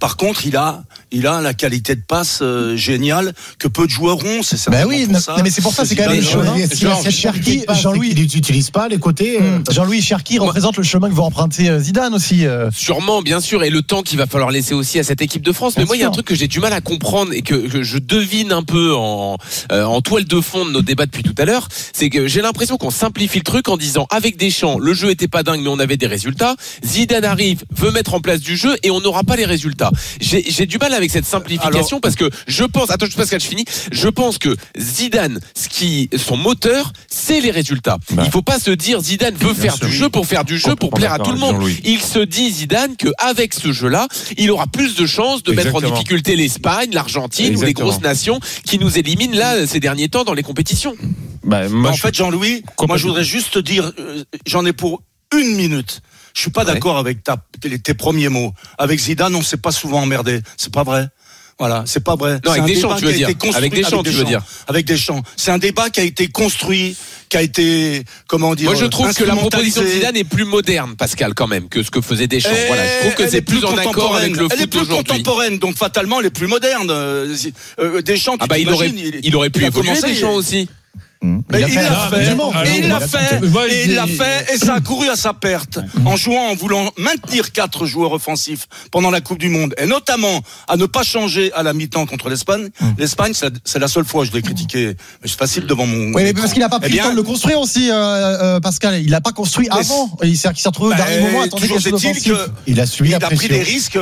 par contre, il a la qualité de passe géniale que peu de joueurs ont. C'est certainement pour ça. Mais c'est pour ça, c'est quand même le chemin. Cherki, Jean-Louis, il n'utilise pas les côtés. Jean-Louis Cherki représente le chemin que va emprunter Zidane aussi. Sûrement, bien sûr, et le temps qu'il va falloir laisser aussi à cette équipe de France. Mais moi, il y a un truc que j'ai du mal à comprendre et que je devine un peu en toile de fond de nos débats depuis tout à l'heure, c'est que j'ai l'impression qu'on simplifie le truc en disant avec Deschamps, le jeu était pas dingue, mais on avait des résultats. Zidane arrive, veut mettre en place du jeu et on n'aura pas les résultats. J'ai du mal avec cette simplification parce que je pense, Pascal, je finis. Je pense que Zidane, son moteur, c'est les résultats. Il faut pas se dire Zidane veut faire du jeu pour faire du jeu pour plaire à tout le monde. Il se dit Zidane qu'avec ce jeu-là, il aura plus de chances de mettre en difficulté l'Espagne, l'Argentine ou les grosses nations qui nous éliminent là ces derniers temps dans les compétitions. En fait, Jean-Louis, moi je voudrais juste te dire, j'en ai pour 1 minute. Je suis pas d'accord avec tes premiers mots. Avec Zidane, on s'est pas souvent emmerdé. C'est pas vrai. Voilà, c'est pas vrai. Non, avec Deschamps, tu veux dire. Avec Deschamps, tu veux dire. Avec Deschamps. C'est un débat qui a été construit, qui a été, comment dire. Moi, je trouve que la proposition de Zidane est plus moderne, Pascal, quand même, que ce que faisait Deschamps. Voilà, je trouve que c'est plus en accord avec le foot d'aujourd'hui. Elle est plus contemporaine, donc fatalement, elle est plus moderne. Deschamps, il aurait pu évoluer, Deschamps aussi. Mais il l'a fait, et ça a couru à sa perte en jouant, en voulant maintenir 4 joueurs offensifs pendant la Coupe du Monde, et notamment à ne pas changer à la mi-temps contre l'Espagne. L'Espagne, c'est la seule fois je l'ai critiqué, mais c'est facile devant mon. Oui, mais parce qu'il n'a pas pris le temps de le construire aussi, Pascal. Il n'a pas construit avant. Il s'est retrouvé au dernier moment. Toujours est-il qu'il a pris des risques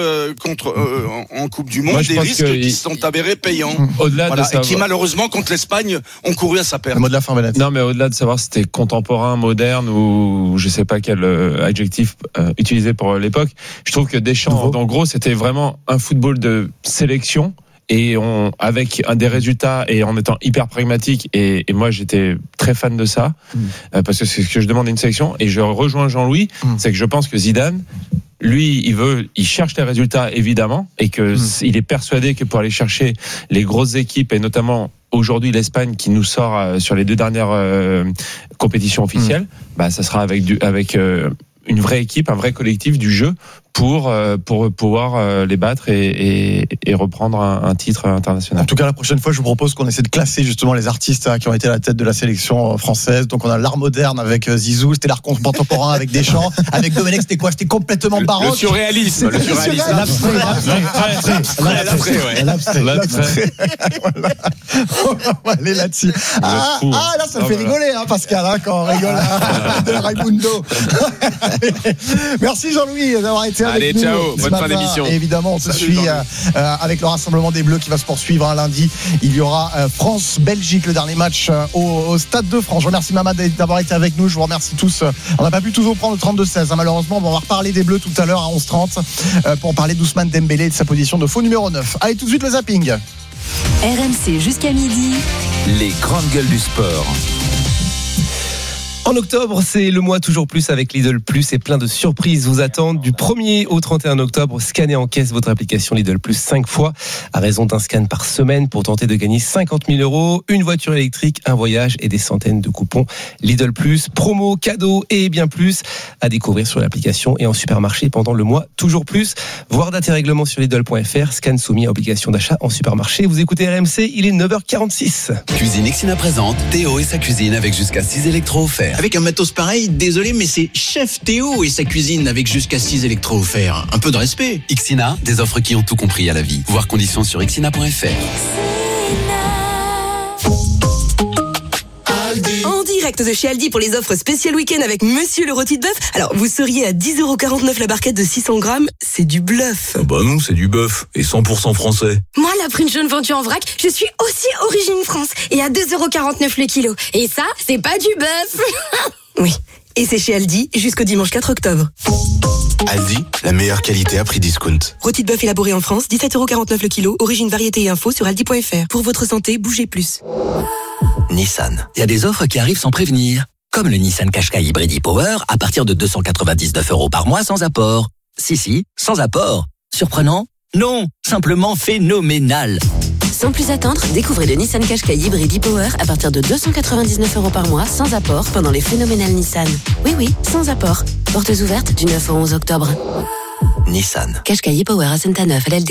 en Coupe du Monde, des risques qui se sont avérés payants. Au-delà de ça, et qui malheureusement contre l'Espagne ont couru à sa perte. Non, mais au-delà de savoir si c'était contemporain, moderne ou je sais pas quel adjectif utiliser pour l'époque, je trouve que Deschamps, en gros, c'était vraiment un football de sélection. Et avec des résultats et en étant hyper pragmatique, et moi j'étais très fan de ça, parce que c'est ce que je demande à une sélection, et je rejoins Jean-Louis, c'est que je pense que Zidane, lui, il cherche les résultats évidemment, et que il est persuadé que pour aller chercher les grosses équipes, et notamment aujourd'hui l'Espagne qui nous sort sur les 2 dernières compétitions officielles, ça sera avec une vraie équipe, un vrai collectif du jeu pour pouvoir les battre et reprendre un titre international. En tout cas, la prochaine fois, je vous propose qu'on essaie de classer justement les artistes qui ont été à la tête de la sélection française. Donc, on a l'art moderne avec Zizou, c'était l'art contemporain avec Deschamps, avec Domenech, c'était quoi? C'était complètement baroque. Le surréalisme. L'abstrait. On va aller là-dessus. Là, ça fait rigoler, Pascal, quand on rigole de Raimundo. Merci Jean-Louis d'avoir été avec nous. Allez, ciao, bonne fin d'émission. Et évidemment, on se suit avec le rassemblement des Bleus qui va se poursuivre lundi. Il y aura France-Belgique, le dernier match au Stade de France. Je remercie Mamad d'avoir été avec nous. Je vous remercie tous. On n'a pas pu tous vous prendre le 32-16, malheureusement. On va reparler des Bleus tout à l'heure à 11h30 pour parler d'Ousmane Dembélé et de sa position de faux numéro 9. Allez, tout de suite le zapping. RMC jusqu'à midi. Les grandes gueules du sport. En octobre, c'est le mois toujours plus avec Lidl Plus et plein de surprises vous attendent. Du 1er au 31 octobre, scannez en caisse votre application Lidl Plus 5 fois à raison d'un scan par semaine pour tenter de gagner 50 000 €, une voiture électrique, un voyage et des centaines de coupons. Lidl Plus, promo, cadeaux et bien plus à découvrir sur l'application et en supermarché pendant le mois toujours plus. Voir date et règlement sur Lidl.fr, scan soumis à obligation d'achat en supermarché. Vous écoutez RMC, il est 9h46. Cuisine Ixina présente Théo et sa cuisine avec jusqu'à 6 électros offerts. Avec un matos pareil, désolé, mais c'est Chef Théo et sa cuisine avec jusqu'à 6 électros offerts. Un peu de respect. Ixina, des offres qui ont tout compris à la vie. Voir conditions sur ixina.fr. En direct de chez Aldi pour les offres spéciales week-end avec Monsieur le rôti de bœuf. Alors, vous seriez à 10,49 € la barquette de 600 grammes. C'est du bluff. Ah bah non, c'est du bœuf. Et 100% français. Moi, la prune jaune vendue en vrac, je suis aussi origine France. Et à 2,49 € le kilo. Et ça, c'est pas du bœuf. Oui. Et c'est chez Aldi jusqu'au dimanche 4 octobre. Aldi, la meilleure qualité à prix discount. Rôti de bœuf élaboré en France, 17,49 € le kilo. Origine, variété et info sur aldi.fr. Pour votre santé, bougez plus. Nissan. Il y a des offres qui arrivent sans prévenir. Comme le Nissan Qashqai Hybrid e-Power à partir de 299 € par mois sans apport. Si, sans apport. Surprenant? Non, simplement phénoménal. Sans plus attendre, découvrez le Nissan Qashqai Hybrid e-Power à partir de 299 € par mois sans apport pendant les phénoménales Nissan. Oui, sans apport. Portes ouvertes du 9 au 11 octobre. Nissan. Qashqai e-Power à Saint-Aneuf, LLD.